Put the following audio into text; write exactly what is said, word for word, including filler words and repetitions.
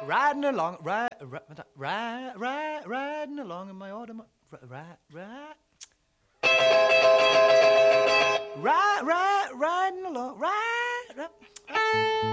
riding along, ride, ride, ride, ride, riding along in my automobile. Ride, ride,